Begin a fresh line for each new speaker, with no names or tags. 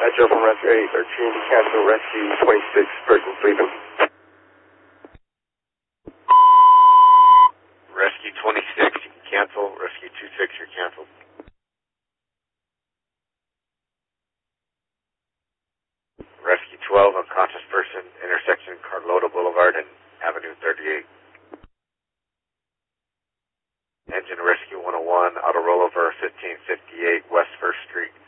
Metro from Rescue 813 to cancel Rescue 26, person sleeping.
Rescue 26, you can cancel. Rescue 26, you're canceled. Rescue 12, unconscious person, intersection Carlota Boulevard and Avenue 38. Engine Rescue 101, auto rollover 1558 West 1st Street.